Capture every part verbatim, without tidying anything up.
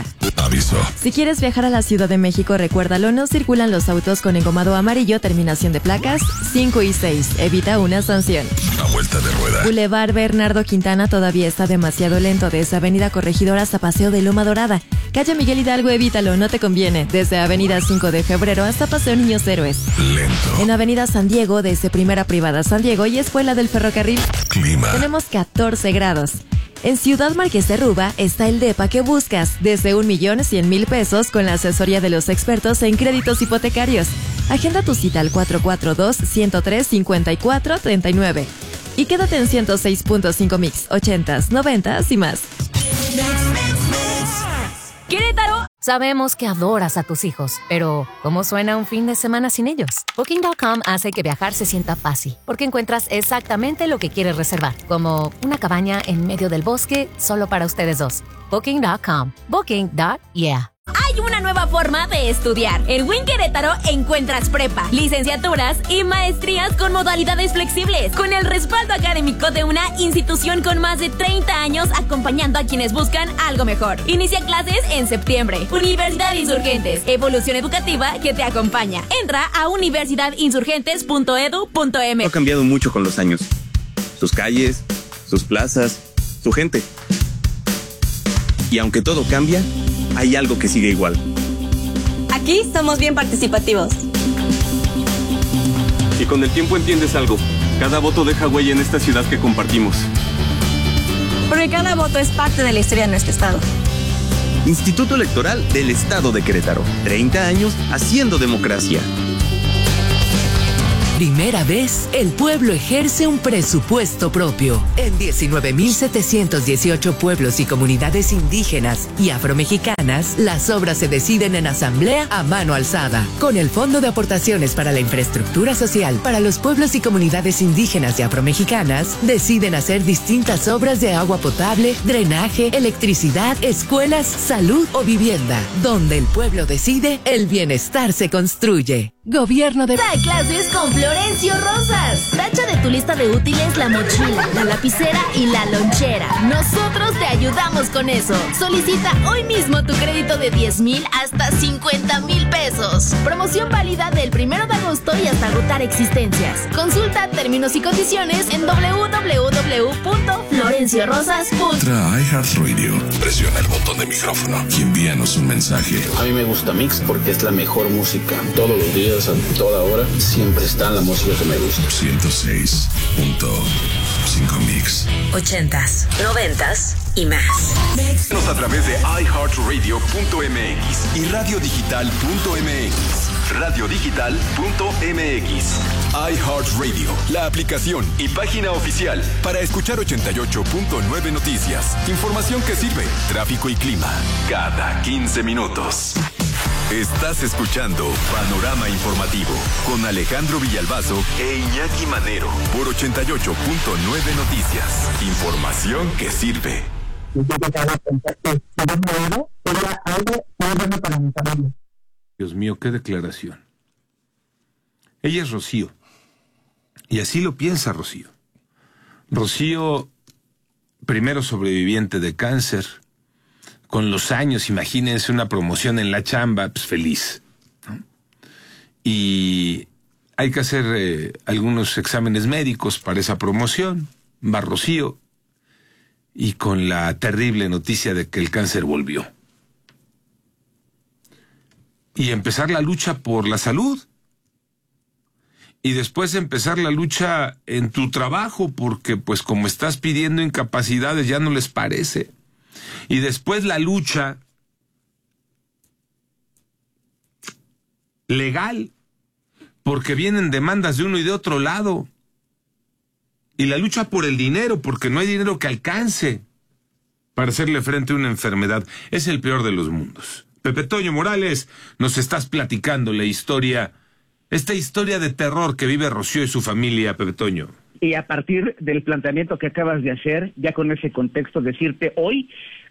naranja. Aviso. Si quieres viajar a la Ciudad de México, recuérdalo, no circulan los autos con engomado amarillo, terminación de placas cinco y seis. Evita una sanción. A vuelta de rueda. Boulevard Bernardo Quintana todavía está demasiado lento desde Avenida Corregidora hasta Paseo de Loma Dorada. Calle Miguel Hidalgo, evítalo, no te conviene. Desde Avenida cinco de Febrero hasta Paseo Niños Héroes. Lento. En Avenida San Diego, desde Primera Privada San Diego y Escuela del Ferrocarril. Clima. Tenemos catorce grados. En Ciudad Marqués de Ruba está el depa que buscas, desde un millón cien mil pesos con la asesoría de los expertos en créditos hipotecarios. Agenda tu cita al cuatro cuatro dos, uno cero tres, cinco cuatro tres nueve. Y quédate en ciento seis punto cinco Mix, ochentas, noventas y más. ¡Querétaro! Sabemos que adoras a tus hijos, pero ¿cómo suena un fin de semana sin ellos? Booking punto com hace que viajar se sienta fácil, porque encuentras exactamente lo que quieres reservar, como una cabaña en medio del bosque solo para ustedes dos. Booking punto com. Booking punto yeah. Hay una nueva forma de estudiar. En W I N Querétaro encuentras prepa, licenciaturas y maestrías con modalidades flexibles, con el respaldo académico de una institución con más de treinta años acompañando a quienes buscan algo mejor. Inicia clases en septiembre. Universidad Insurgentes, evolución educativa que te acompaña. Entra a universidad insurgentes punto edu punto eme. Ha cambiado mucho con los años. Sus calles, sus plazas, su gente. Y aunque todo cambia, hay algo que sigue igual. Aquí somos bien participativos. Y con el tiempo entiendes algo. Cada voto deja huella en esta ciudad que compartimos. Porque cada voto es parte de la historia de nuestro estado. Instituto Electoral del Estado de Querétaro. treinta años haciendo democracia. Primera vez, el pueblo ejerce un presupuesto propio. En diecinueve mil setecientos dieciocho pueblos y comunidades indígenas y afromexicanas, las obras se deciden en asamblea a mano alzada. Con el Fondo de Aportaciones para la Infraestructura Social para los pueblos y comunidades indígenas y afromexicanas, deciden hacer distintas obras de agua potable, drenaje, electricidad, escuelas, salud o vivienda. Donde el pueblo decide, el bienestar se construye. Gobierno de... Da clases con Florencio Rosas. Tacha de tu lista de útiles la mochila, la lapicera y la lonchera. Nosotros te ayudamos con eso. Solicita hoy mismo tu crédito de diez mil hasta cincuenta mil pesos. Promoción válida del primero de agosto y hasta agotar existencias. Consulta términos y condiciones en doble u doble u doble u punto florencio rosas punto com. Tra iHeartRadio. Presiona el botón de micrófono y envíanos un mensaje. A mí me gusta Mix porque es la mejor música. Todos los días, a toda hora, siempre está la música que me gusta. ciento seis punto cinco Mix. Ochentas, noventas y más. Síguenos a través de i heart radio punto m x y radio digital punto m x. radio digital punto m x. iHeartRadio, la aplicación y página oficial para escuchar ochenta y ocho punto nueve noticias. Información que sirve, tráfico y clima, cada quince minutos. Estás escuchando Panorama Informativo con Alejandro Villalbazo e Iñaki Manero por ochenta y ocho punto nueve Noticias. Información que sirve. Dios mío, qué declaración. Ella es Rocío. Y así lo piensa Rocío. Rocío, primero sobreviviente de cáncer. Con los años, imagínense una promoción en la chamba, pues feliz, ¿no? Y hay que hacer eh, algunos exámenes médicos para esa promoción. Va Rocío y con la terrible noticia de que el cáncer volvió. Y empezar la lucha por la salud. Y después empezar la lucha en tu trabajo, porque pues como estás pidiendo incapacidades ya no les parece. Y después la lucha legal, porque vienen demandas de uno y de otro lado. Y la lucha por el dinero, porque no hay dinero que alcance para hacerle frente a una enfermedad. Es el peor de los mundos. Pepe Toño Morales, nos estás platicando la historia, esta historia de terror que vive Rocío y su familia, Pepe Toño. Y a partir del planteamiento que acabas de hacer, ya con ese contexto, decirte hoy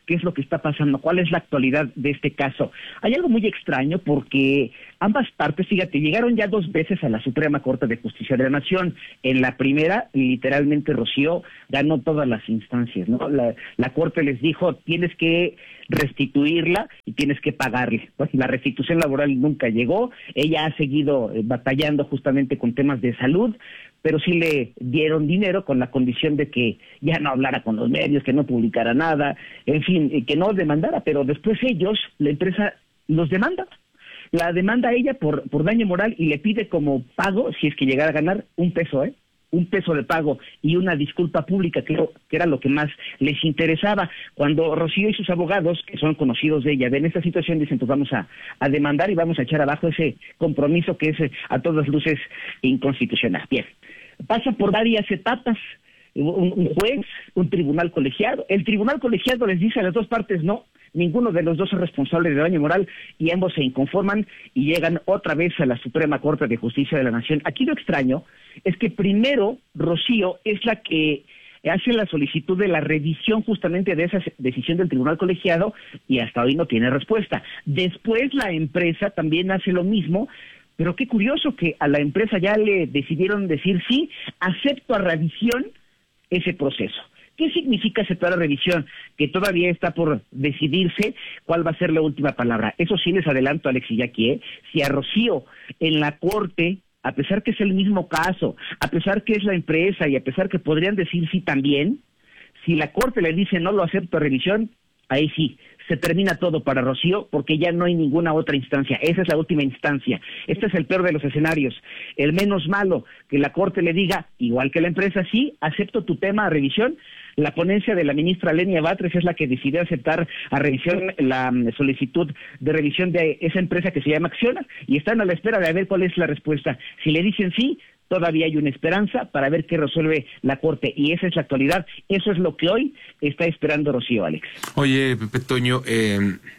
qué es lo que está pasando, cuál es la actualidad de este caso. Hay algo muy extraño porque ambas partes, fíjate, llegaron ya dos veces a la Suprema Corte de Justicia de la Nación. En la primera, literalmente, Rocío ganó todas las instancias, ¿no? La, la Corte les dijo, tienes que restituirla y tienes que pagarle. Pues la restitución laboral nunca llegó, ella ha seguido eh, batallando justamente con temas de salud, pero sí le dieron dinero con la condición de que ya no hablara con los medios, que no publicara nada, en fin, que no demandara, pero después ellos, la empresa, los demanda. La demanda a ella por, por daño moral y le pide como pago, si es que llegara a ganar, un peso, ¿eh? un peso de pago y una disculpa pública, que, que era lo que más les interesaba. Cuando Rocío y sus abogados, que son conocidos de ella, ven esta situación, dicen, pues vamos a, a demandar y vamos a echar abajo ese compromiso que es a todas luces inconstitucional. Bien, pasa por varias etapas, un, un juez, un tribunal colegiado. El tribunal colegiado les dice a las dos partes, no, ninguno de los dos es responsable de daño moral, y ambos se inconforman y llegan otra vez a la Suprema Corte de Justicia de la Nación. Aquí lo extraño es que primero Rocío es la que hace la solicitud de la revisión justamente de esa decisión del tribunal colegiado y hasta hoy no tiene respuesta. Después la empresa también hace lo mismo, pero qué curioso que a la empresa ya le decidieron decir sí, acepto a revisión ese proceso. ¿Qué significa aceptar la revisión? Que todavía está por decidirse cuál va a ser la última palabra. Eso sí les adelanto, Alex y Jackie, ¿eh? Si a Rocío en la corte, a pesar que es el mismo caso, a pesar que es la empresa y a pesar que podrían decir sí también, si la corte le dice no lo acepto a revisión, ahí sí, se termina todo para Rocío porque ya no hay ninguna otra instancia. Esa es la última instancia. Este es el peor de los escenarios. El menos malo, que la corte le diga, igual que la empresa, sí, acepto tu tema a revisión. La ponencia de la ministra Lenia Batres es la que decidió aceptar a revisión la solicitud de revisión de esa empresa que se llama Acciona, y están a la espera de ver cuál es la respuesta. Si le dicen sí, todavía hay una esperanza para ver qué resuelve la Corte, y esa es la actualidad. Eso es lo que hoy está esperando Rocío, Alex. Oye, Pepe Toño, eh,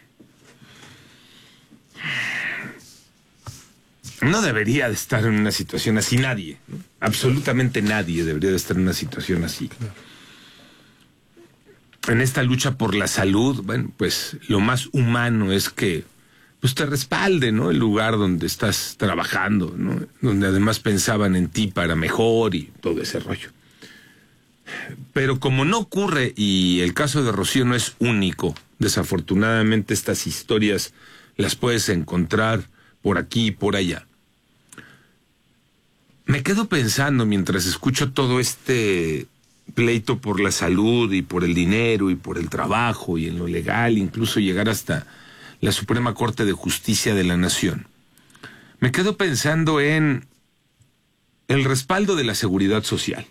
no debería de estar en una situación así nadie, ¿no? Absolutamente nadie debería de estar en una situación así. En esta lucha por la salud, bueno, pues lo más humano es que pues te respalde, ¿no? El lugar donde estás trabajando, ¿no? Donde además pensaban en ti para mejor y todo ese rollo. Pero como no ocurre, y el caso de Rocío no es único, desafortunadamente estas historias las puedes encontrar por aquí y por allá. Me quedo pensando mientras escucho todo este pleito por la salud y por el dinero y por el trabajo y en lo legal, incluso llegar hasta la Suprema Corte de Justicia de la Nación. Me quedo pensando en el respaldo de la seguridad social.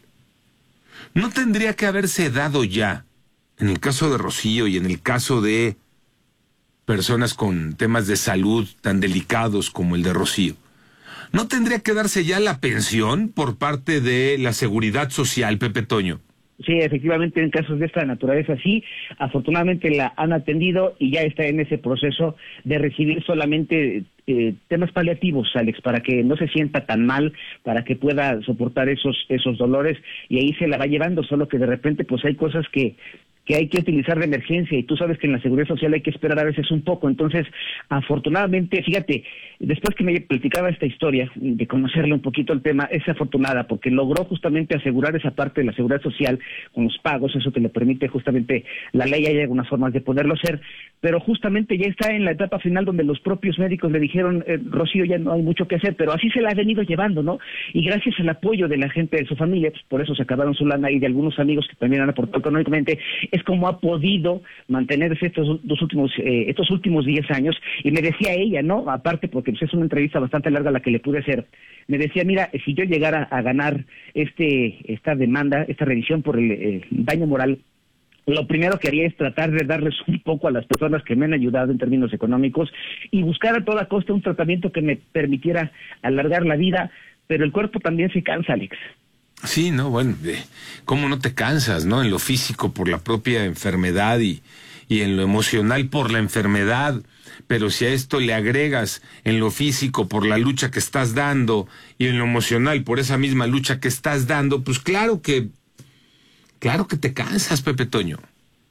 ¿No tendría que haberse dado ya, en el caso de Rocío y en el caso de personas con temas de salud tan delicados como el de Rocío, ¿no tendría que darse ya la pensión por parte de la seguridad social, Pepe Toño? Sí, efectivamente, en casos de esta naturaleza sí, afortunadamente la han atendido y ya está en ese proceso de recibir solamente eh, temas paliativos, Alex, para que no se sienta tan mal, para que pueda soportar esos esos dolores, y ahí se la va llevando, solo que de repente pues hay cosas que que hay que utilizar de emergencia, y tú sabes que en la seguridad social hay que esperar a veces un poco. Entonces, afortunadamente, fíjate, después que me platicaba esta historia, de conocerle un poquito el tema, es afortunada, porque logró justamente asegurar esa parte de la seguridad social con los pagos, eso te lo permite justamente la ley, hay algunas formas de poderlo hacer, pero justamente ya está en la etapa final donde los propios médicos le dijeron, eh, Rocío, ya no hay mucho que hacer, pero así se la ha venido llevando, ¿no? Y gracias al apoyo de la gente de su familia, pues por eso se acabaron su lana, y de algunos amigos que también han aportado económicamente, es como ha podido mantenerse estos dos últimos eh, estos últimos diez años. Y me decía ella, ¿no? Aparte, porque pues, es una entrevista bastante larga la que le pude hacer, me decía, mira, si yo llegara a ganar este esta demanda, esta revisión por el eh, daño moral, lo primero que haría es tratar de darles un poco a las personas que me han ayudado en términos económicos y buscar a toda costa un tratamiento que me permitiera alargar la vida, pero el cuerpo también se cansa, Alex. Sí, no, bueno, ¿cómo no te cansas, no? En lo físico por la propia enfermedad y, y en lo emocional por la enfermedad, pero si a esto le agregas en lo físico por la lucha que estás dando y en lo emocional por esa misma lucha que estás dando, pues claro que, claro que te cansas, Pepe Toño.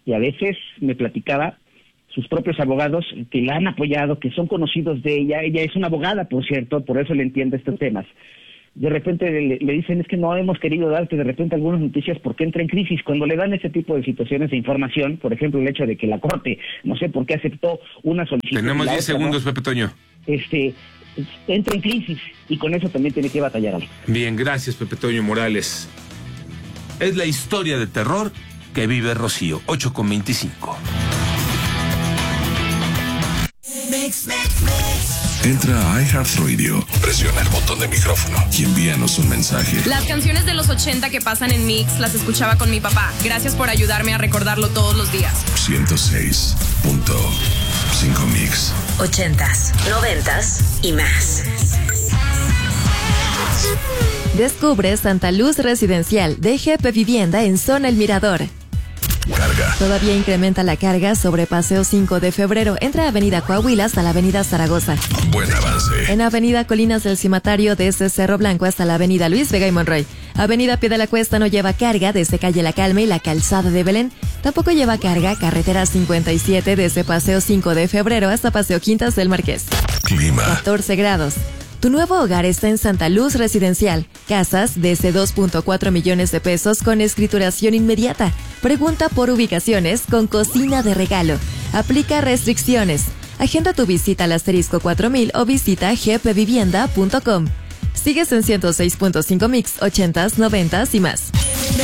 y a veces me platicaba sus propios abogados que la han apoyado, que son conocidos de ella. Ella es una abogada, por cierto, por eso le entiende estos temas. De repente le, le dicen, es que no hemos querido darte de repente algunas noticias porque entra en crisis. Cuando le dan ese tipo de situaciones de información, por ejemplo, el hecho de que la Corte, no sé por qué aceptó una solicitud. Tenemos diez otra, segundos, ¿no? Pepe Toño. Este, entra en crisis y con eso también tiene que batallar algo. Bien, gracias, Pepe Toño Morales. Es la historia de terror que vive Rocío, ocho con veinticinco. Mix, mix, mix. Entra a iHeartRadio, presiona el botón de micrófono y envíanos un mensaje. Las canciones de los ochenta que pasan en Mix las escuchaba con mi papá. Gracias por ayudarme a recordarlo todos los días. ciento seis punto cinco Mix. Ochentas, noventas y más. Descubre Santa Luz Residencial de G P Vivienda en Zona El Mirador. Carga. Todavía incrementa la carga sobre Paseo cinco de febrero entre Avenida Coahuila hasta la Avenida Zaragoza. Buen avance. En Avenida Colinas del Cimatario desde Cerro Blanco hasta la Avenida Luis Vega y Monroy. Avenida Pie de la Cuesta no lleva carga desde Calle La Calma y la Calzada de Belén. Tampoco lleva carga Carretera cincuenta y siete desde Paseo cinco de febrero hasta Paseo Quintas del Marqués. Clima. catorce grados. Tu nuevo hogar está en Santa Luz Residencial. Casas desde dos punto cuatro millones de pesos con escrituración inmediata. Pregunta por ubicaciones con cocina de regalo. Aplica restricciones. Agenda tu visita al asterisco cuatro mil o visita g p vivienda punto com. Sigues en ciento seis punto cinco Mix, ochentas, noventas y más.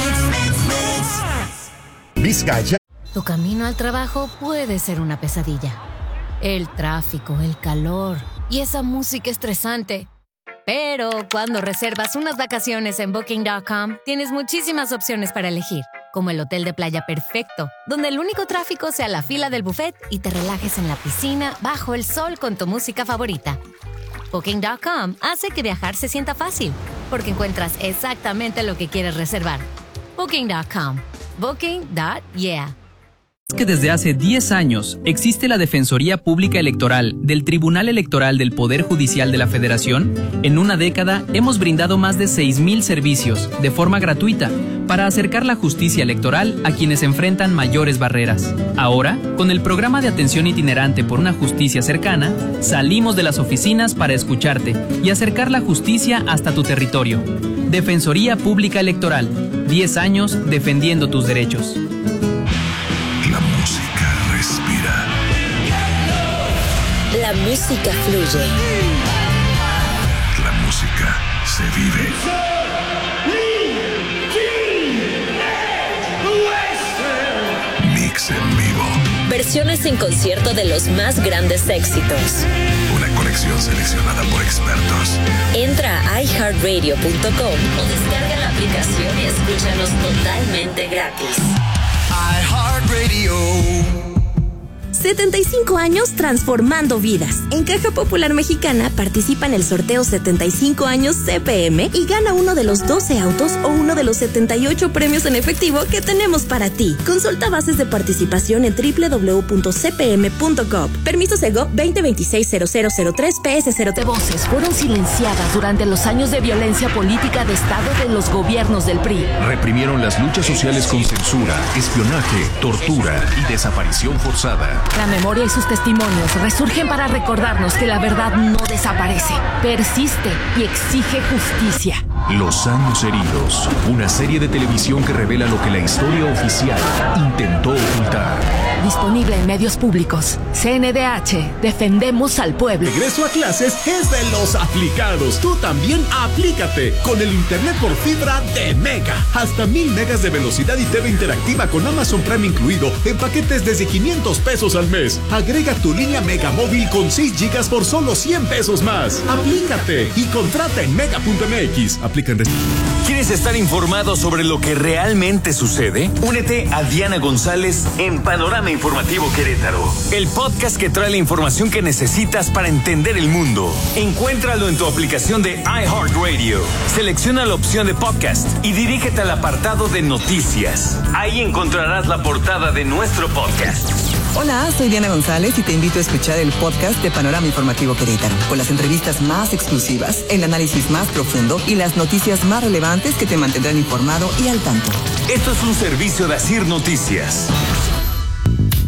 Vizcaya. Tu camino al trabajo puede ser una pesadilla. El tráfico, el calor y esa música estresante. Pero cuando reservas unas vacaciones en booking punto com, tienes muchísimas opciones para elegir, como el hotel de playa perfecto, donde el único tráfico sea la fila del buffet y te relajes en la piscina bajo el sol con tu música favorita. booking punto com hace que viajar se sienta fácil, porque encuentras exactamente lo que quieres reservar. booking punto com. Booking punto yeah. Que desde hace diez años existe la Defensoría Pública Electoral del Tribunal Electoral del Poder Judicial de la Federación. En una década hemos brindado más de seis mil servicios de forma gratuita para acercar la justicia electoral a quienes enfrentan mayores barreras. Ahora, con el programa de atención itinerante por una justicia cercana, salimos de las oficinas para escucharte y acercar la justicia hasta tu territorio. Defensoría Pública Electoral, diez años defendiendo tus derechos. La música fluye. La música se vive. Mix en vivo. Versiones en concierto de los más grandes éxitos. Una colección seleccionada por expertos. Entra a i heart radio punto com o descarga la aplicación y escúchanos totalmente gratis. iHeartRadio. setenta y cinco años transformando vidas. En Caja Popular Mexicana participa en el sorteo setenta y cinco años C P M y gana uno de los doce autos o uno de los setenta y ocho premios en efectivo que tenemos para ti. Consulta bases de participación en doble u doble u doble u punto c p m punto com. Permiso Sego veinte veintiséis cero cero cero tres P S cero tres. Voces fueron silenciadas durante los años de violencia política de Estado de los gobiernos del P R I. Reprimieron las luchas sociales con censura, espionaje, tortura y desaparición forzada. La memoria y sus testimonios resurgen para recordarnos que la verdad no desaparece, persiste y exige justicia. Los años heridos, una serie de televisión que revela lo que la historia oficial intentó ocultar. Disponible en medios públicos. C N D H, defendemos al pueblo. Regreso a clases es de los aplicados. Tú también aplícate con el internet por fibra de Mega. Hasta mil megas de velocidad y T V interactiva con Amazon Prime incluido en paquetes desde quinientos pesos al mes. Agrega tu línea Mega móvil con seis gigas por solo cien pesos más. Aplícate y contrata en mega punto m x. Aplican rest- ¿Quieres estar informado sobre lo que realmente sucede? Únete a Diana González en Panorama Informativo Querétaro, el podcast que trae la información que necesitas para entender el mundo. Encuéntralo en tu aplicación de iHeartRadio. Selecciona la opción de podcast y dirígete al apartado de noticias. Ahí encontrarás la portada de nuestro podcast. Hola, soy Diana González y te invito a escuchar el podcast de Panorama Informativo Querétaro, con las entrevistas más exclusivas, el análisis más profundo y las noticias más relevantes que te mantendrán informado y al tanto. Esto es un servicio de Asir Noticias.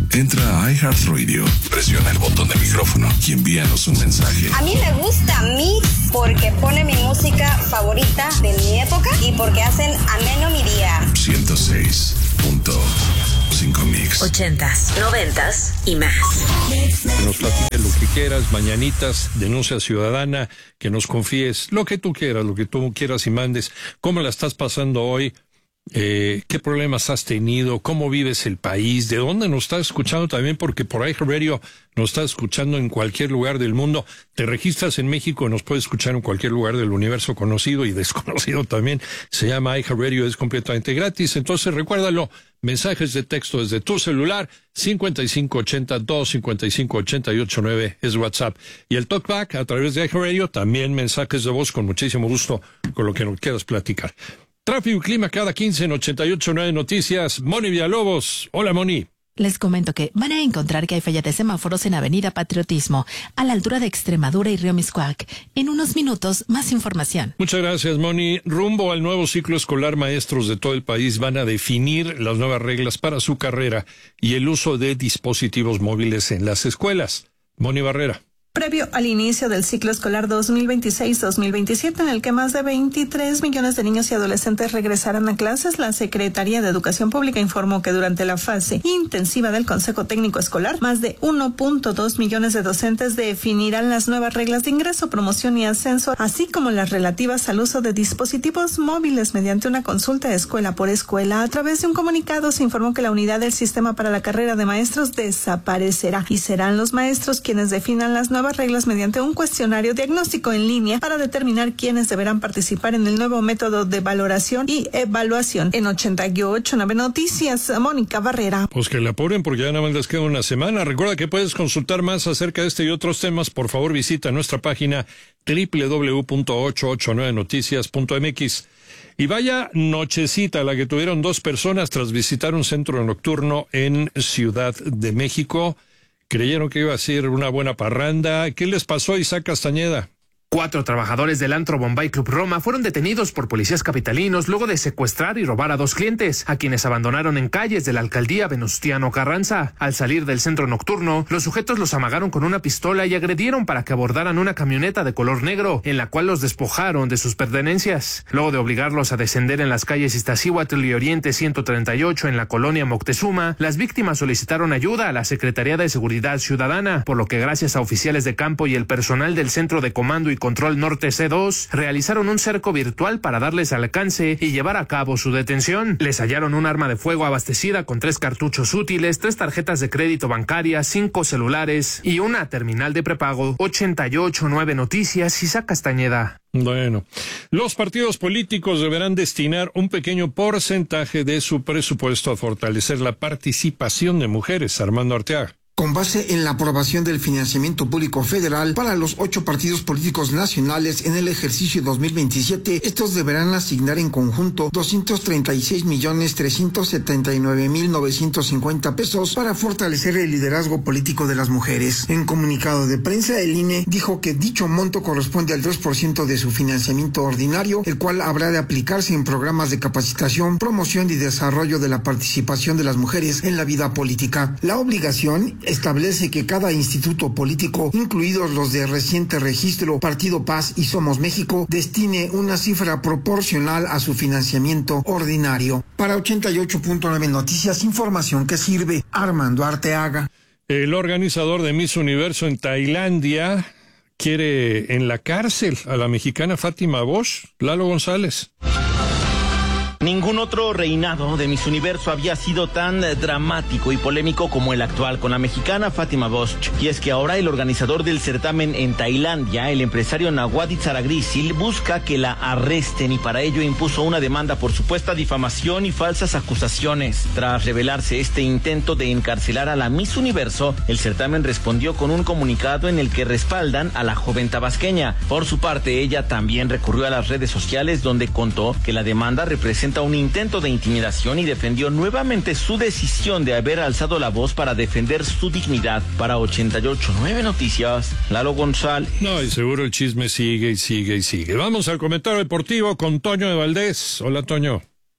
Entra a iHeartRadio, presiona el botón de micrófono y envíanos un mensaje. A mí me gusta Mix porque pone mi música favorita de mi época y porque hacen ameno mi día. ciento seis punto cinco Mix. Ochentas, noventas y más. Que nos platiques lo que quieras, mañanitas, denuncia ciudadana, que nos confíes lo que tú quieras, lo que tú quieras y mandes, cómo la estás pasando hoy. Eh, ¿Qué problemas has tenido? ¿Cómo vives el país? ¿De dónde nos estás escuchando también? Porque por iHeartRadio nos estás escuchando en cualquier lugar del mundo. Te registras en México y nos puedes escuchar en cualquier lugar del universo conocido y desconocido también. Se llama iHeartRadio, es completamente gratis. Entonces recuérdalo, mensajes de texto desde tu celular, cincuenta y cinco ochenta, dos cincuenta y cinco ochenta y ocho nueve es WhatsApp. Y el TalkBack a través de iHeartRadio, también mensajes de voz con muchísimo gusto con lo que nos quieras platicar. Tráfico y clima cada quince en ochenta y ocho nueve Noticias. Moni Villalobos. Hola, Moni. Les comento que van a encontrar que hay falla de semáforos en Avenida Patriotismo, a la altura de Extremadura y Río Miscuac. En unos minutos, más información. Muchas gracias, Moni. Rumbo al nuevo ciclo escolar, maestros de todo el país van a definir las nuevas reglas para su carrera y el uso de dispositivos móviles en las escuelas. Moni Barrera. Previo al inicio del ciclo escolar dos mil veintiséis dos mil veintisiete, en el que más de veintitrés millones de niños y adolescentes regresarán a clases, la Secretaría de Educación Pública informó que durante la fase intensiva del Consejo Técnico Escolar, más de uno punto dos millones de docentes definirán las nuevas reglas de ingreso, promoción y ascenso, así como las relativas al uso de dispositivos móviles mediante una consulta escuela por escuela. A través de un comunicado se informó que la unidad del sistema para la carrera de maestros desaparecerá y serán los maestros quienes definan las nuevas reglas mediante un cuestionario diagnóstico en línea para determinar quiénes deberán participar en el nuevo método de valoración y evaluación. En ochenta y ocho nueve Noticias, Mónica Barrera. Pues que la apuren porque ya nada más les queda una semana. Recuerda que puedes consultar más acerca de este y otros temas. Por favor, visita nuestra página doble u doble u doble u punto ochocientos ochenta y nueve noticias punto m x. Y vaya nochecita la que tuvieron dos personas tras visitar un centro nocturno en Ciudad de México. Creyeron que iba a ser una buena parranda. ¿Qué les pasó, Isaac Castañeda? Cuatro trabajadores del antro Bombay Club Roma fueron detenidos por policías capitalinos luego de secuestrar y robar a dos clientes, a quienes abandonaron en calles de la alcaldía Venustiano Carranza. Al salir del centro nocturno, los sujetos los amagaron con una pistola y agredieron para que abordaran una camioneta de color negro, en la cual los despojaron de sus pertenencias. Luego de obligarlos a descender en las calles Iztaccíhuatl y Oriente ciento treinta y ocho en la colonia Moctezuma, las víctimas solicitaron ayuda a la Secretaría de Seguridad Ciudadana, por lo que gracias a oficiales de campo y el personal del Centro de Comando y Control Norte C dos realizaron un cerco virtual para darles alcance y llevar a cabo su detención. Les hallaron un arma de fuego abastecida con tres cartuchos útiles, tres tarjetas de crédito bancarias, cinco celulares y una terminal de prepago. ochenta y ocho nueve Noticias, Isaac Castañeda. Bueno, los partidos políticos deberán destinar un pequeño porcentaje de su presupuesto a fortalecer la participación de mujeres. Armando Arteaga. Con base en la aprobación del financiamiento público federal para los ocho partidos políticos nacionales en el ejercicio dos mil veintisiete, estos deberán asignar en conjunto doscientos treinta y seis millones trescientos setenta y nueve mil novecientos cincuenta pesos para fortalecer el liderazgo político de las mujeres. En comunicado de prensa, el I N E dijo que dicho monto corresponde al tres por ciento de su financiamiento ordinario, el cual habrá de aplicarse en programas de capacitación, promoción y desarrollo de la participación de las mujeres en la vida política. La obligación establece que cada instituto político, incluidos los de reciente registro, Partido Paz y Somos México, destine una cifra proporcional a su financiamiento ordinario. Para ochenta y ocho punto nueve Noticias, información que sirve. Armando Arteaga. El organizador de Miss Universo en Tailandia quiere en la cárcel a la mexicana Fátima Bosch. Lalo González. Ningún otro reinado de Miss Universo había sido tan dramático y polémico como el actual con la mexicana Fátima Bosch. Y es que ahora el organizador del certamen en Tailandia, el empresario Nawadi Tsaragrisil, busca que la arresten y para ello impuso una demanda por supuesta difamación y falsas acusaciones. Tras revelarse este intento de encarcelar a la Miss Universo, el certamen respondió con un comunicado en el que respaldan a la joven tabasqueña. Por su parte, ella también recurrió a las redes sociales donde contó que la demanda representa un intento de intimidación y defendió nuevamente su decisión de haber alzado la voz para defender su dignidad. Para ochenta y ocho nueve Noticias, Lalo González. No, y seguro el chisme sigue y sigue y sigue. Vamos al comentario deportivo con Toño de Valdés. Hola, Toño. Llegó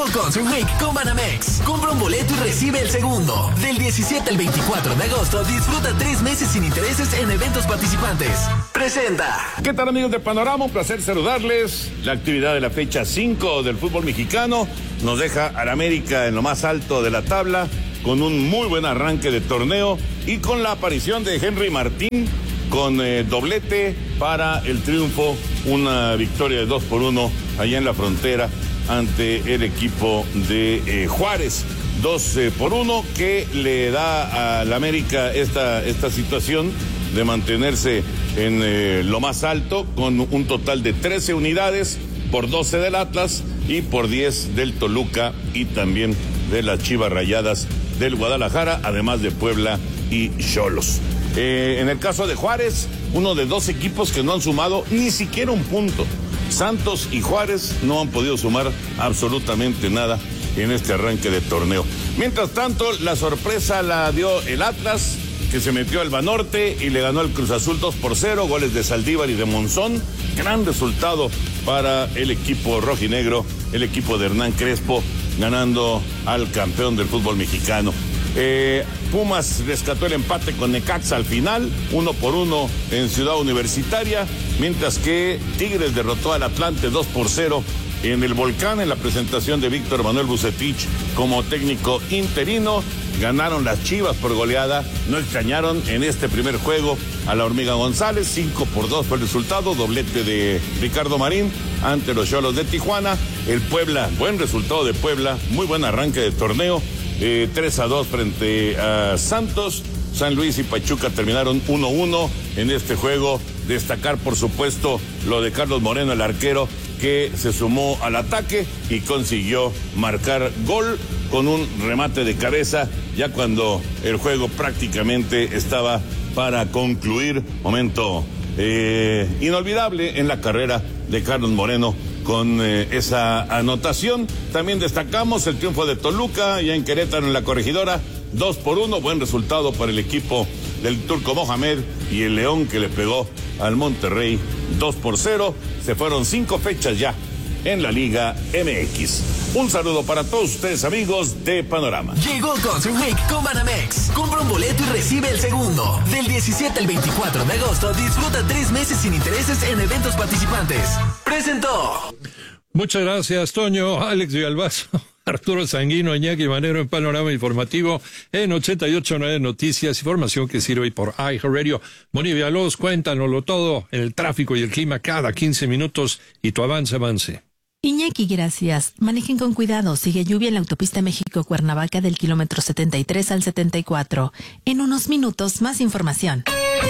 Concert Week con Banamex. Compra un boleto y recibe el segundo. Del diecisiete al veinticuatro de agosto, disfruta tres meses sin intereses en eventos participantes. Presenta. ¿Qué tal, amigos de Panorama? Un placer saludarles. La actividad de la fecha cinco del fútbol mexicano nos deja al América en lo más alto de la tabla, con un muy buen arranque de torneo y con la aparición de Henry Martín con eh, doblete para el triunfo, una victoria de dos por uno allá en la frontera ante el equipo de eh, Juárez. Dos eh, por uno que le da al América esta, esta situación de mantenerse en eh, lo más alto con un total de trece unidades por doce del Atlas y por diez del Toluca y también de las Chivas Rayadas del Guadalajara, además de Puebla y Xolos. Eh, en el caso de Juárez, uno de dos equipos que no han sumado ni siquiera un punto. Santos y Juárez no han podido sumar absolutamente nada en este arranque de torneo. Mientras tanto, la sorpresa la dio el Atlas, que se metió al Banorte y le ganó al Cruz Azul dos por cero, goles de Saldívar y de Monzón. Gran resultado para el equipo rojinegro, el equipo de Hernán Crespo, ganando al campeón del fútbol mexicano. Eh, Pumas rescató el empate con Necaxa al final, uno por uno en Ciudad Universitaria, mientras que Tigres derrotó al Atlante dos por cero en el Volcán en la presentación de Víctor Manuel Vucetich como técnico interino. Ganaron las Chivas por goleada, no extrañaron en este primer juego a la Hormiga González, cinco por dos fue el resultado, doblete de Ricardo Marín ante los Xolos de Tijuana. El Puebla, buen resultado de Puebla, muy buen arranque de torneo, eh, tres a dos frente a Santos. San Luis y Pachuca terminaron uno uno en este juego. Destacar, por supuesto, lo de Carlos Moreno, el arquero, que se sumó al ataque y consiguió marcar gol con un remate de cabeza, ya cuando el juego prácticamente estaba para concluir. Momento eh, inolvidable en la carrera de Carlos Moreno con eh, esa anotación. También destacamos el triunfo de Toluca, ya en Querétaro, en la Corregidora, dos por uno, buen resultado para el equipo del Turco Mohamed, y el León, que le pegó al Monterrey dos por cero. Se fueron cinco fechas ya en la Liga M X. Un saludo para todos ustedes, amigos de Panorama. Llegó Concert Week con Banamex. Compra un boleto y recibe el segundo. Del diecisiete al veinticuatro de agosto, disfruta tres meses sin intereses en eventos participantes. Presentó. Muchas gracias, Toño, Alex Villalbazo, Arturo Sanguino, Iñaki Manero en Panorama Informativo en ochenta y ocho punto nueve Noticias, información que sirve hoy por iHeartRadio. Moni Villalobos, cuéntanoslo todo, el tráfico y el clima cada quince minutos y tu avance, avance. Iñaki, gracias. Manejen con cuidado. Sigue lluvia en la autopista México-Cuernavaca del kilómetro setenta y tres al setenta y cuatro. En unos minutos, más información.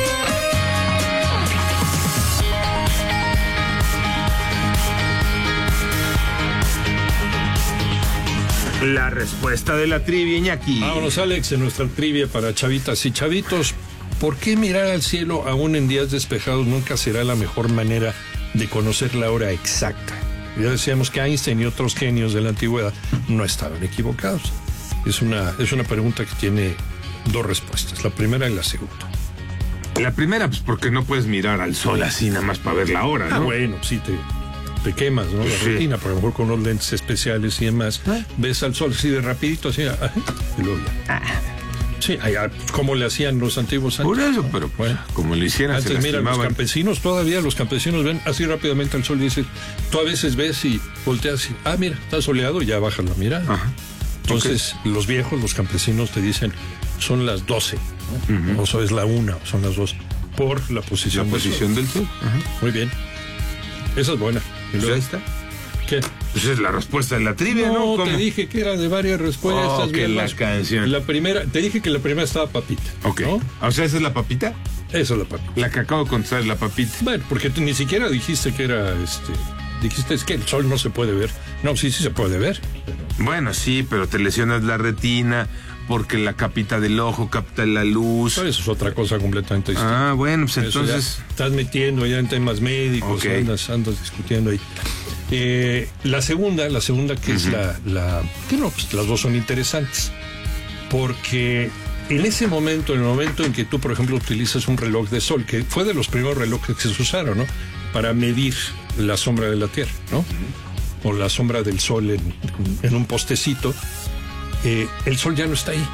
La respuesta de la trivia, Iñaki. Vámonos, Alex, en nuestra trivia para chavitas y chavitos. ¿Por qué mirar al cielo aún en días despejados nunca será la mejor manera de conocer la hora exacta? Ya decíamos que Einstein y otros genios de la antigüedad no estaban equivocados. Es una, es una pregunta que tiene dos respuestas, la primera y la segunda. La primera, pues porque no puedes mirar al sol así nada más para ver la hora, ¿no? Ah, bueno, sí te... te quemas, ¿no? La Sí. retina, por lo mejor con unos lentes especiales y demás. ¿Eh? Ves al sol así de rapidito, así, ah, y luego ya. Sí, allá, como le hacían los antiguos antes. Por eso, pero bueno, como le hicieran, Antes, se mira, los lastimaban. campesinos, todavía los campesinos ven así rápidamente al sol y dices, tú a veces ves y volteas y, ah, mira, está soleado y ya bajas la mirada. Ajá. Entonces, okay. Los viejos, los campesinos te dicen, son las doce, ¿no? Uh-huh. O sea, es la una, o son las dos, por la posición, la del, posición sol. del sol. Uh-huh. Muy bien. Esa es buena. ¿Y luego ahí está? ¿Qué? Pues es la respuesta de la trivia, ¿no? No, ¿Cómo? te dije que era de varias respuestas. Oh, que la canción. La primera, te dije que la primera estaba papita. Ok. ¿No? O sea, ¿esa es la papita? Esa es la papita. La que acabo de contestar es la papita. Bueno, porque tú ni siquiera dijiste que era, este... Dijiste, es que el sol no se puede ver. No, sí, sí se puede ver. Bueno, sí, pero te lesionas la retina porque la capita del ojo capta la luz. Eso es otra cosa completamente distinta. Ah, bueno, pues Eso entonces... estás metiendo ya en temas médicos, okay. andas, andas discutiendo ahí. Eh, la segunda, la segunda que uh-huh. es la... la que no, pues las dos son interesantes. Porque en ese momento, en el momento en que tú, por ejemplo, utilizas un reloj de sol, que fue de los primeros relojes que se usaron, ¿no? Para medir la sombra de la Tierra, ¿no? Uh-huh. o la sombra del sol en, en un postecito, eh, el sol ya no está ahí.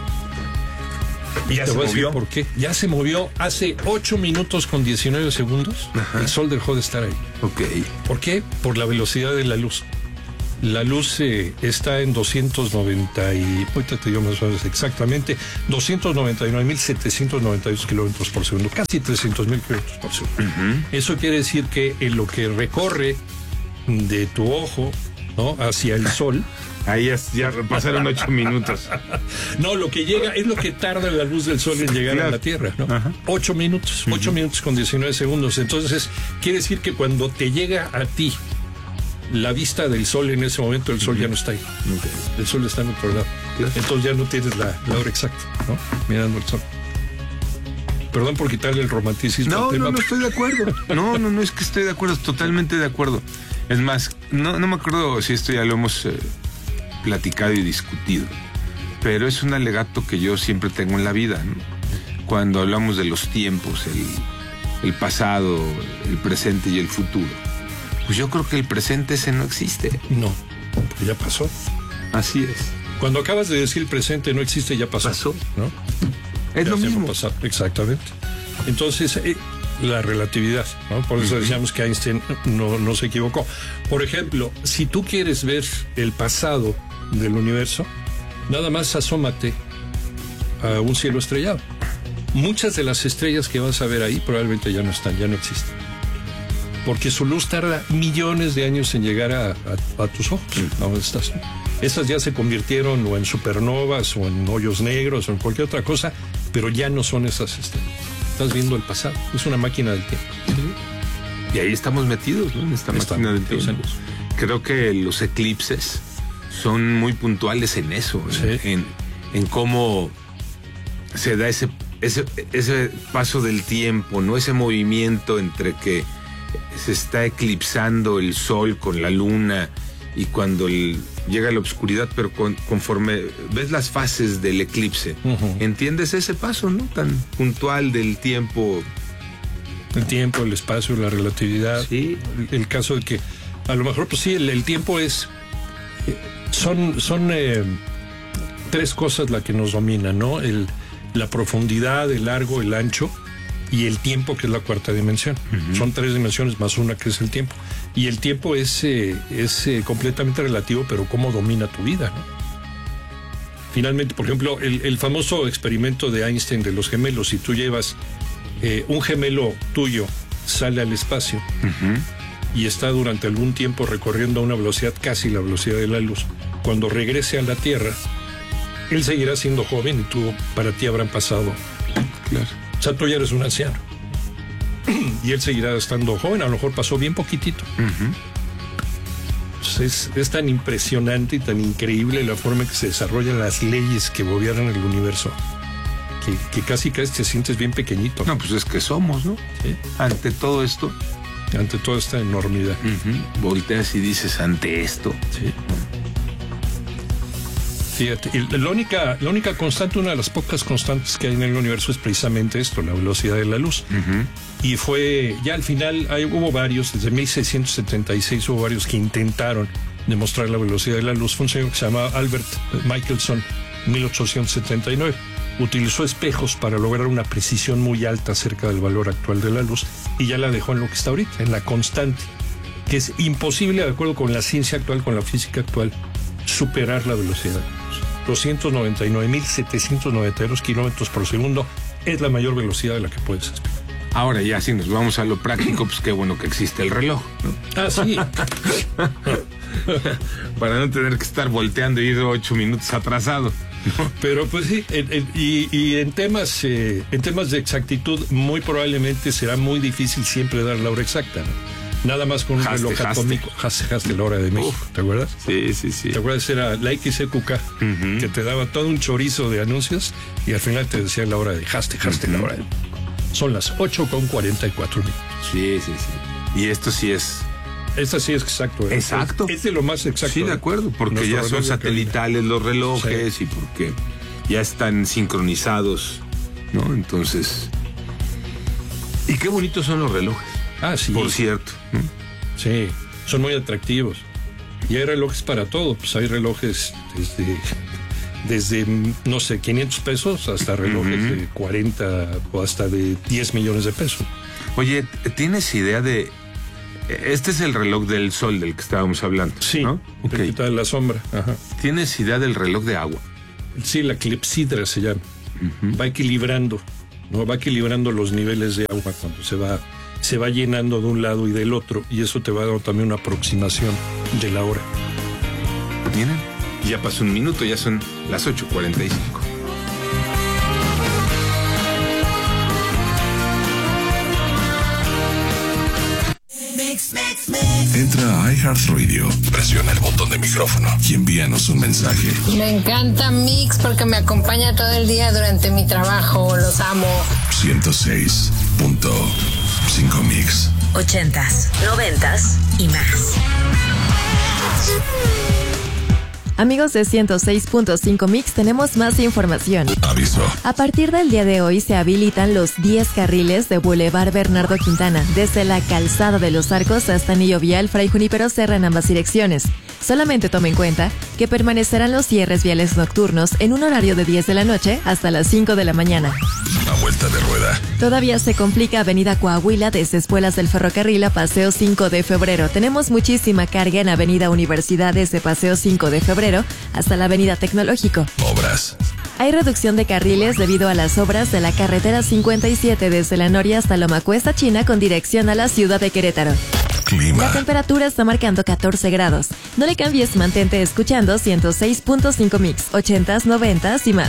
¿Ya Te se voy a movió? decir por qué. Ya se movió hace ocho minutos con diecinueve segundos. Ajá. El sol dejó de estar ahí. Ok. ¿Por qué? Por la velocidad de la luz. La luz eh, está en doscientos noventa y... Ahorita te digo más o menos exactamente. doscientos noventa y nueve mil setecientos noventa y dos kilómetros por segundo. Casi trescientos mil kilómetros por segundo. Uh-huh. Eso quiere decir que en lo que recorre de tu ojo, ¿no?, hacia el sol... Ahí ya, ya pasaron ocho minutos. No, lo que llega es lo que tarda la luz del sol en llegar claro. a la Tierra, ¿no? Ajá. Ocho minutos, uh-huh. ocho minutos con diecinueve segundos. Entonces, quiere decir que cuando te llega a ti la vista del sol en ese momento, el sol uh-huh. ya no está ahí. Okay. El sol está en otro lado. Claro. Entonces ya no tienes la, la hora exacta, ¿no? Mirando el sol. Perdón por quitarle el romanticismo no, al tema. No, no estoy de acuerdo. No, no, no es que estoy de acuerdo, totalmente de acuerdo. Es más, no, no me acuerdo si esto ya lo hemos... Eh, platicado y discutido, pero es un alegato que yo siempre tengo en la vida, ¿no? Cuando hablamos de los tiempos, el, el pasado, el presente y el futuro, pues yo creo que el presente ese no existe. No, porque ya pasó. Así es. Cuando acabas de decir el presente no existe, ya pasó. Pasó, ¿no? Es ya lo mismo. Pasado. Exactamente. Entonces, eh, la relatividad, ¿no? Por eso uh-huh. decíamos que Einstein no, no se equivocó. Por ejemplo, si tú quieres ver el pasado del universo, nada más asómate a un cielo estrellado. Muchas de las estrellas que vas a ver ahí probablemente ya no están, ya no existen, porque su luz tarda millones de años en llegar a, a, a tus ojos, a donde estás. Esas ya se convirtieron o en supernovas o en hoyos negros o en cualquier otra cosa, pero ya no son esas estrellas. Estás viendo el pasado, es una máquina del tiempo. Y ahí estamos metidos, ¿no? En esta Están máquina del tiempo. Años. Creo que los eclipses son muy puntuales en eso, sí. en, en cómo se da ese, ese, ese paso del tiempo, ¿no? Ese movimiento entre que se está eclipsando el sol con la luna y cuando el, llega la oscuridad, pero con, conforme ves las fases del eclipse, uh-huh. entiendes ese paso, ¿no? Tan puntual del tiempo. El tiempo, el espacio, la relatividad. Sí. El, el caso de que a lo mejor, pues sí, el, el tiempo es... Son, son eh, tres cosas las que nos dominan, ¿no? El, la profundidad, el largo, el ancho y el tiempo, que es la cuarta dimensión. Uh-huh. Son tres dimensiones más una que es el tiempo. Y el tiempo es, eh, es eh, completamente relativo, pero cómo domina tu vida, ¿no? Finalmente, por ejemplo, el, el famoso experimento de Einstein de los gemelos, si tú llevas eh, un gemelo tuyo, sale al espacio, uh-huh. y está durante algún tiempo recorriendo a una velocidad casi la velocidad de la luz. Cuando regrese a la Tierra, él seguirá siendo joven y tú, para ti, habrán pasado. Claro. O sea, tú ya eres un anciano. Y él seguirá estando joven, a lo mejor pasó bien poquitito. Uh-huh. Pues es, es tan impresionante y tan increíble la forma en que se desarrollan las leyes que gobiernan el universo, que, que casi casi te sientes bien pequeñito. No, pues es que somos, ¿no? ¿Sí? Ante todo esto. Ante toda esta enormidad. Uh-huh. Volteas y dices, ante esto. Sí. Fíjate, y la única, la única constante, una de las pocas constantes que hay en el universo es precisamente esto, la velocidad de la luz. Uh-huh. Y fue, ya al final, hay, hubo varios, desde mil seiscientos setenta y seis hubo varios que intentaron demostrar la velocidad de la luz. Fue un señor que se llamaba Albert Michelson, mil ochocientos setenta y nueve. Utilizó espejos para lograr una precisión muy alta acerca del valor actual de la luz y ya la dejó en lo que está ahorita, en la constante, que es imposible, de acuerdo con la ciencia actual, con la física actual, superar la velocidad de la luz. doscientos noventa y nueve mil setecientos noventa y dos kilómetros por segundo es la mayor velocidad de la que puedes esperar. Ahora ya, si nos vamos a lo práctico, pues qué bueno que existe el reloj, ¿no? Ah, sí. Para no tener que estar volteando y ir ocho minutos atrasado. ¿No? Pero pues sí, en, en, y, y en temas eh, en temas de exactitud muy probablemente será muy difícil siempre dar la hora exacta, ¿no? Nada más con un Haste, reloj haste. atómico. Haste, haste la hora de México. Uf. ¿Te acuerdas? Sí, sí, sí. ¿Te acuerdas? Era la X E Q K, uh-huh. que te daba todo un chorizo de anuncios y al final te decía la hora de haste, haste, uh-huh. la hora de... Son las ocho con cuarenta y cuatro minutos. Sí, sí, sí. Y esto sí es... Esta sí es exacto. ¿eh? Exacto. Es, es de lo más exacto. Sí, de acuerdo, porque Nuestro ya son satelitales los relojes, sí. Y porque ya están sincronizados, ¿no? Entonces... Y qué bonitos son los relojes. Ah, sí. Por cierto. ¿no? Sí, son muy atractivos. Y hay relojes para todo, pues hay relojes desde, desde no sé, quinientos pesos hasta relojes uh-huh. de cuarenta o hasta de diez millones de pesos. Oye, ¿tienes idea de...? Este es el reloj del sol del que estábamos hablando, sí, ¿no? Okay. Que quita la sombra. Ajá. ¿Tienes idea del reloj de agua? Sí, la clepsidra se llama. Uh-huh. Va equilibrando, ¿no? Va equilibrando los niveles de agua cuando se va, se va llenando de un lado y del otro, y eso te va a dar también una aproximación de la hora. Miren, ya pasó un minuto, ya son las ocho cuarenta y cinco. Entra a iHeartRadio, presiona el botón de micrófono y envíanos un mensaje. Me encanta Mix porque me acompaña todo el día durante mi trabajo. Los amo. ciento seis punto cinco Mix. Ochentas, noventas y más. Amigos de ciento seis punto cinco Mix, tenemos más información. Aviso. A partir del día de hoy se habilitan los diez carriles de Boulevard Bernardo Quintana, desde la Calzada de los Arcos hasta Anillo Vial Fray Junípero Serra en ambas direcciones. Solamente tome en cuenta que permanecerán los cierres viales nocturnos en un horario de diez de la noche hasta las cinco de la mañana. A vuelta de rueda. Todavía se complica Avenida Coahuila desde Espuelas del Ferrocarril a Paseo cinco de febrero. Tenemos muchísima carga en Avenida Universidad desde Paseo cinco de febrero hasta la Avenida Tecnológico. Obras. Hay reducción de carriles debido a las obras de la carretera cincuenta y siete desde La Noria hasta Loma Cuesta China con dirección a la ciudad de Querétaro. Clima. La temperatura está marcando catorce grados. No le cambies, mantente escuchando ciento seis punto cinco Mix, ochentas, noventas y más.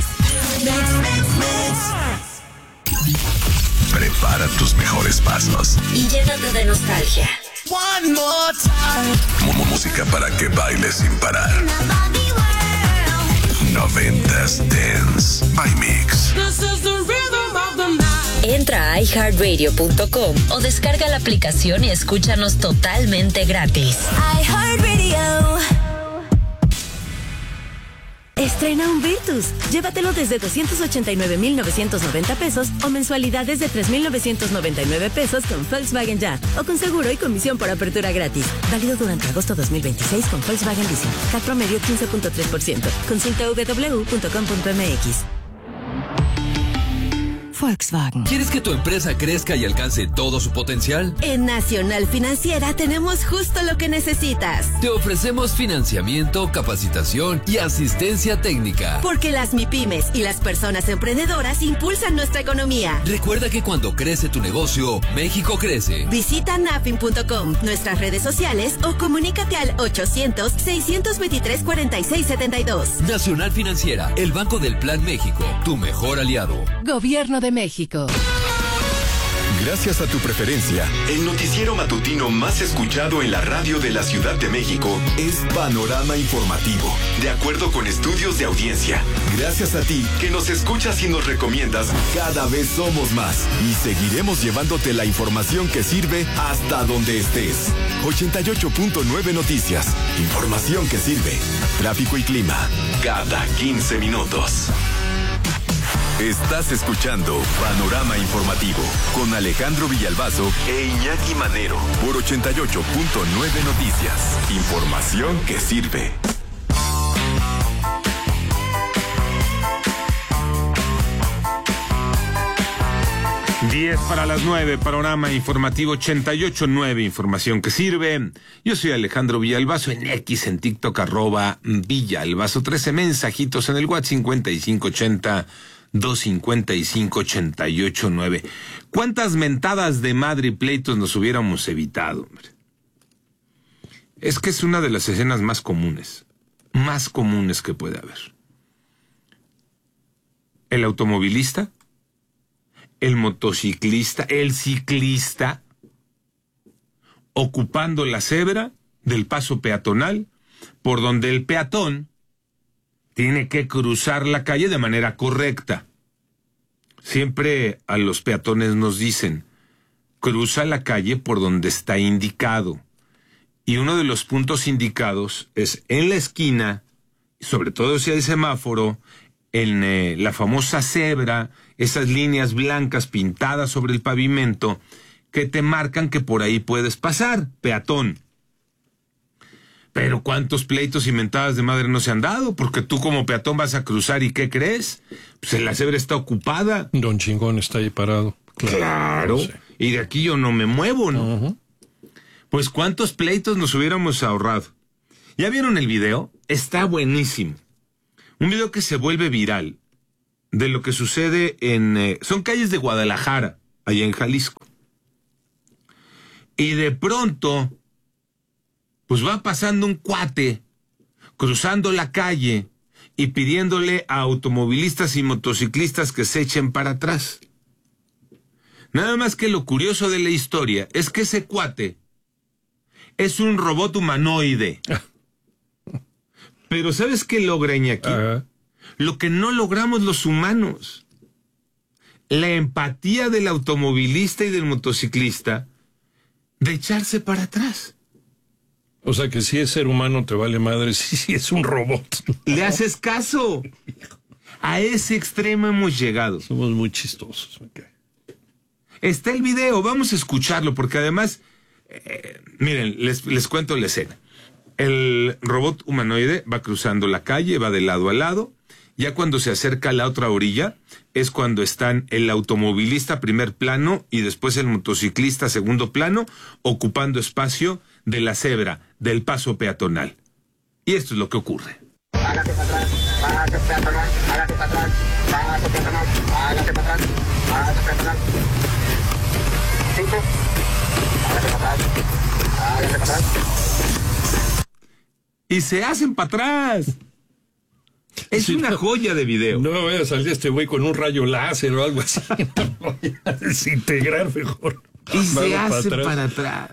Prepara tus mejores pasos. Y llénate de nostalgia. One more time. M- música para que bailes sin parar. Noventas Dance by Mix. Entra a i heart radio punto com o descarga la aplicación y escúchanos totalmente gratis. iHeartRadio. Estrena un Virtus. Llévatelo desde doscientos ochenta y nueve mil novecientos noventa pesos o mensualidades de tres mil novecientos noventa y nueve pesos con Volkswagen Ya o con seguro y comisión por apertura gratis. Válido durante agosto dos mil veintiséis con Volkswagen Leasing. C A T promedio quince punto tres por ciento. Consulta doble u doble u doble u punto com punto m x. Volkswagen. ¿Quieres que tu empresa crezca y alcance todo su potencial? En Nacional Financiera tenemos justo lo que necesitas. Te ofrecemos financiamiento, capacitación y asistencia técnica. Porque las MIPYMES y las personas emprendedoras impulsan nuestra economía. Recuerda que cuando crece tu negocio, México crece. Visita nafin punto com, nuestras redes sociales o comunícate al ochocientos, seiscientos veintitrés, cuarenta y seis setenta y dos. Nacional Financiera, el Banco del Plan México, tu mejor aliado. Gobierno de México. Gracias a tu preferencia, el noticiero matutino más escuchado en la radio de la Ciudad de México es Panorama Informativo, de acuerdo con estudios de audiencia. Gracias a ti que nos escuchas y nos recomiendas, cada vez somos más y seguiremos llevándote la información que sirve hasta donde estés. ochenta y ocho punto nueve Noticias, información que sirve. Tráfico y clima, cada quince minutos. Estás escuchando Panorama Informativo con Alejandro Villalbazo e Iñaki Manero por ochenta y ocho punto nueve Noticias. Información que sirve. diez para las nueve, Panorama Informativo ochenta y ocho punto nueve, información que sirve. Yo soy Alejandro Villalbazo, en X, en TikTok, arroba Villalbazo, trece mensajitos en el WhatsApp cincuenta y cinco ochenta, doscientos cincuenta y cinco, ochenta y ocho nueve. ¿Cuántas mentadas de madre y pleitos nos hubiéramos evitado, hombre? Es que es una de las escenas más comunes, más comunes que puede haber. El automovilista, el motociclista, el ciclista, ocupando la cebra del paso peatonal, por donde el peatón tiene que cruzar la calle de manera correcta. Siempre a los peatones nos dicen, cruza la calle por donde está indicado. Y uno de los puntos indicados es en la esquina, sobre todo si hay semáforo, en eh, la famosa cebra, esas líneas blancas pintadas sobre el pavimento que te marcan que por ahí puedes pasar, peatón. Pero ¿cuántos pleitos y mentadas de madre no se han dado? Porque tú como peatón vas a cruzar y ¿qué crees? Pues la cebra está ocupada. Don Chingón está ahí parado. Claro. claro. Sí. Y de aquí yo no me muevo, ¿no? Uh-huh. Pues ¿cuántos pleitos nos hubiéramos ahorrado? ¿Ya vieron el video? Está buenísimo. Un video que se vuelve viral de lo que sucede en... Eh, son calles de Guadalajara, allá en Jalisco. Y de pronto... pues va pasando un cuate, cruzando la calle y pidiéndole a automovilistas y motociclistas que se echen para atrás. Nada más que lo curioso de la historia es que ese cuate es un robot humanoide. Pero ¿sabes qué logra Iñaki? Uh-huh. Lo que no logramos los humanos. La empatía del automovilista y del motociclista de echarse para atrás. O sea que si es ser humano te vale madre, si, si es un robot. Le haces caso. A ese extremo hemos llegado. Somos muy chistosos. Okay. Está el video, vamos a escucharlo, porque además, eh, miren, les, les cuento la escena. El robot humanoide va cruzando la calle, va de lado a lado. Ya cuando se acerca a la otra orilla, es cuando están el automovilista primer plano y después el motociclista segundo plano, ocupando espacio de la cebra, del paso peatonal. Y esto es lo que ocurre. Hágase para atrás, paso peatonal, hágase para atrás, paso peatonal, hágase para atrás, paso peatonal. Cinco, hágase para atrás, hágase para atrás. Y se hacen para atrás. Es sí, una no, joya de video. No me voy a salir este güey con un rayo láser o algo así. No voy a desintegrar mejor. Y se hace para, para atrás.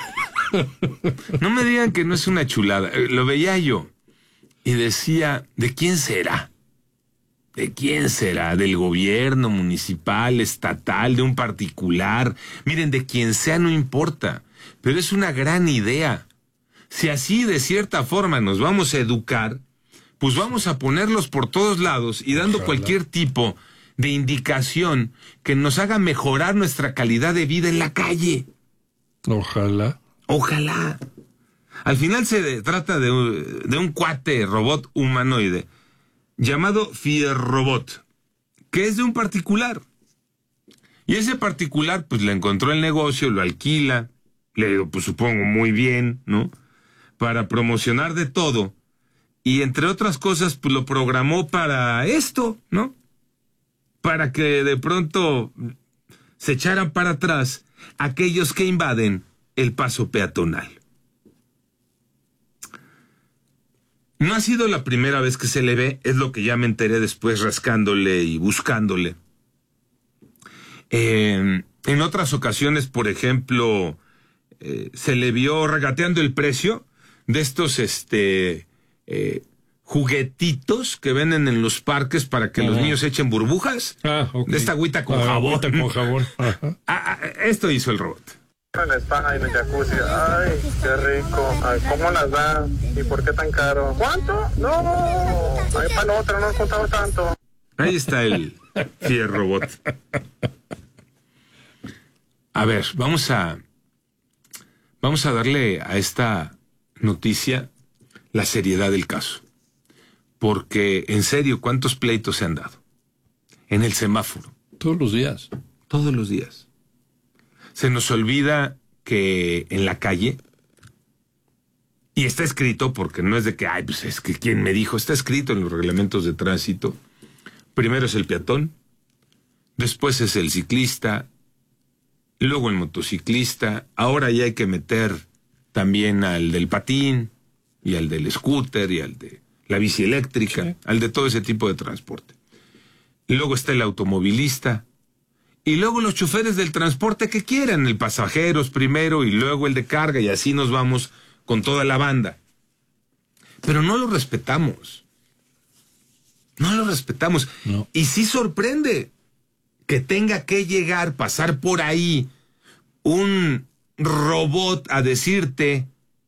No me digan que no es una chulada. Lo veía yo y decía, ¿de quién será? ¿De quién será? ¿Del gobierno municipal, estatal, de un particular? Miren, de quien sea no importa, pero es una gran idea. Si así de cierta forma nos vamos a educar, pues vamos a ponerlos por todos lados y dando Ojalá. cualquier tipo de indicación que nos haga mejorar nuestra calidad de vida en la calle. Ojalá. Ojalá. Al final se trata de, de un cuate robot humanoide llamado Fierrobot, que es de un particular. Y ese particular pues le encontró el negocio, lo alquila, le pues supongo muy bien, ¿no? Para promocionar de todo. Y entre otras cosas, pues lo programó para esto, ¿no? Para que de pronto se echaran para atrás aquellos que invaden el paso peatonal. No ha sido la primera vez que se le ve, es lo que ya me enteré después rascándole y buscándole. Eh, en otras ocasiones, por ejemplo, eh, se le vio regateando el precio de estos, este... Eh, juguetitos que venden en los parques para que uh-huh. los niños echen burbujas. Ah, okay. De esta agüita con ah, jabón. Agüita con jabón. ah, ah, esto hizo el robot. En el spa, en el jacuzzi. Ay, qué rico. Ay, ¿cómo las da? ¿Y por qué tan caro? ¿Cuánto? No. Ay, para la otra, no he contado tanto. Ahí está el Fierrobot. A ver, vamos a vamos a darle a esta noticia la seriedad del caso. Porque, en serio, ¿cuántos pleitos se han dado? En el semáforo. Todos los días. Todos los días. Se nos olvida que en la calle, y está escrito, porque no es de que, ay, pues es que quién me dijo, está escrito en los reglamentos de tránsito. Primero es el peatón, después es el ciclista, luego el motociclista, ahora ya hay que meter también al del patín, y al del scooter, y al de la bici eléctrica, sí. al de todo ese tipo de transporte. Y luego está el automovilista, y luego los choferes del transporte que quieran, el pasajeros primero, y luego el de carga, y así nos vamos con toda la banda. Pero no lo respetamos. No lo respetamos. No. Y sí sorprende que tenga que llegar, pasar por ahí, un robot a decirte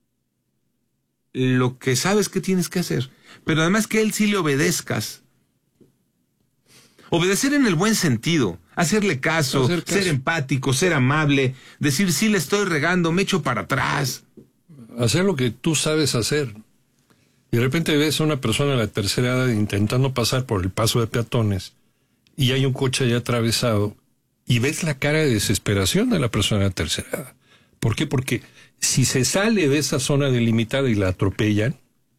lo que sabes que tienes que hacer, pero además que él sí le obedezcas. Obedecer en el buen sentido, hacerle caso, Hacer caso. ser empático, ser amable, decir sí le estoy regando, me echo para atrás. hacer lo que tú sabes hacer. Y de repente ves a una persona de la tercera edad intentando pasar por el paso de peatones y hay un coche ya atravesado y ves la cara de desesperación de la persona de la tercera edad. ¿Por qué? Porque si se sale de esa zona delimitada y la atropellan,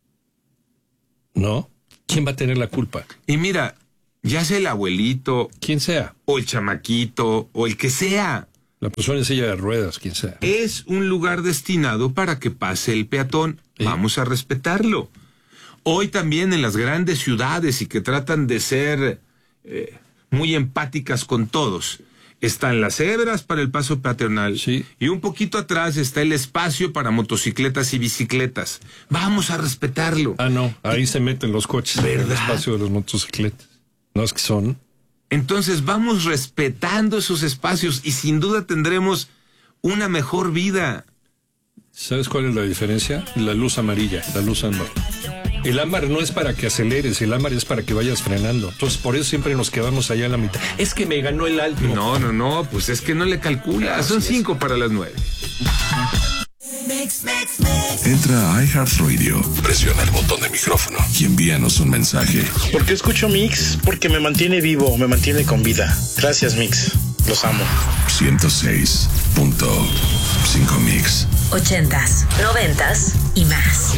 ¿no? ¿Quién va a tener la culpa? Y mira, ya sea el abuelito, quien sea, o el chamaquito, o el que sea, la persona en silla de ruedas, quien sea, es un lugar destinado para que pase el peatón. ¿Sí? Vamos a respetarlo. Hoy también en las grandes ciudades y que tratan de ser eh, muy empáticas con todos, están las cebras para el paso peatonal, sí, y un poquito atrás está el espacio para motocicletas y bicicletas. Vamos a respetarlo. Ah, no, ahí se meten los coches, ¿verdad? En el espacio de las motocicletas. No es que son. Entonces vamos respetando esos espacios y sin duda tendremos una mejor vida. ¿Sabes cuál es la diferencia? La luz amarilla, la luz ámbar. El ámbar no es para que aceleres, el ámbar es para que vayas frenando. Entonces, por eso siempre nos quedamos allá en la mitad. Es que me ganó el alto. No, no, no, pues es que no le calcula. Son cinco para las nueve. Entra a iHeartRadio, presiona el botón de micrófono y envíanos un mensaje. ¿Por qué escucho Mix? Porque me mantiene vivo, me mantiene con vida. Gracias, Mix. Los amo. ciento seis punto cinco Mix. Ochentas, noventas y más.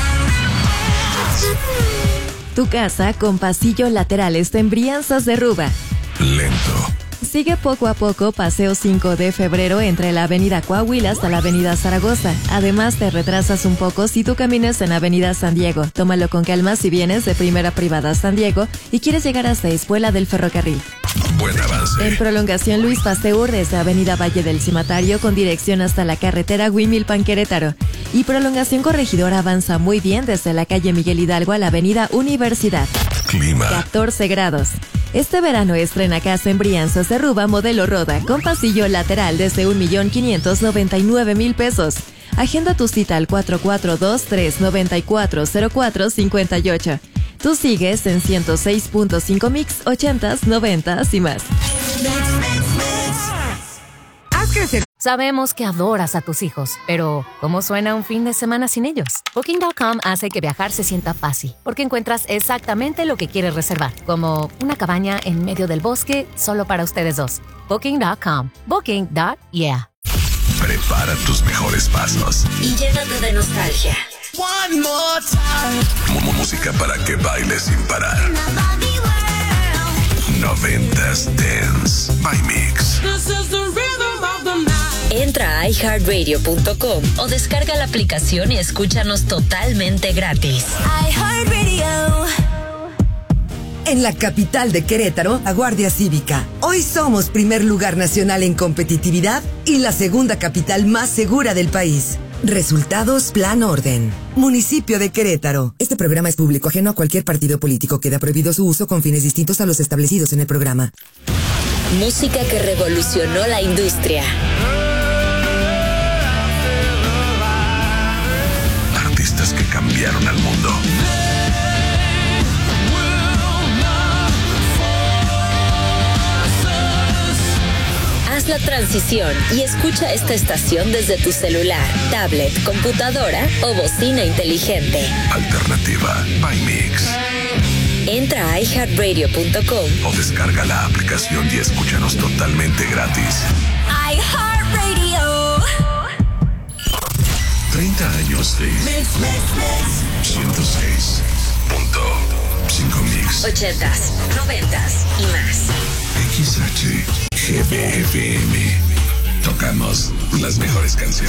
Tu casa con pasillo laterales de Brianzas de Ruba. Lento. Sigue poco a poco Paseo cinco de febrero entre la avenida Coahuila hasta la avenida Zaragoza. Además, te retrasas un poco si tú caminas en avenida San Diego. Tómalo con calma si vienes de primera privada San Diego y quieres llegar hasta Espuela del Ferrocarril. Buen avance. En prolongación Luis Pasteur desde avenida Valle del Cimatario con dirección hasta la carretera Huimilpan Querétaro. Y prolongación Corregidora avanza muy bien desde la calle Miguel Hidalgo a la avenida Universidad. Clima. catorce grados. Este verano estrena casa en Brianzas de Ruba modelo Roda con pasillo lateral desde un millón quinientos noventa y nueve mil pesos. Agenda tu cita al cuatro cuatro dos, tres nueve cuatro, cero cuatro cinco ocho. Tú sigues en ciento seis punto cinco Mix, ochentas, noventas y más. Sabemos que adoras a tus hijos, pero ¿cómo suena un fin de semana sin ellos? Booking punto com hace que viajar se sienta fácil, porque encuentras exactamente lo que quieres reservar, como una cabaña en medio del bosque solo para ustedes dos. Booking punto com. Booking. Yeah. Prepara tus mejores pasos. Y llénate de nostalgia. One more time. Como música para que bailes sin parar. Noventas Dance by Mix. Entra a i heart radio punto com o descarga la aplicación y escúchanos totalmente gratis. iHeartRadio. En la capital de Querétaro, la Guardia Cívica. Hoy somos primer lugar nacional en competitividad y la segunda capital más segura del país. Resultados Plan Orden. Municipio de Querétaro. Este programa es público ajeno a cualquier partido político. Queda prohibido su uso con fines distintos a los establecidos en el programa. Música que revolucionó la industria. Artistas que cambiaron al mundo. Haz la transición y escucha esta estación desde tu celular, tablet, computadora o bocina inteligente. Alternativa by Mix. Entra a i heart radio punto com o descarga la aplicación y escúchanos totalmente gratis. iHeartRadio. treinta años de ciento seis punto cinco Mix. Ochentas, noventas y más. X H G B F M. Tocamos las mejores canciones.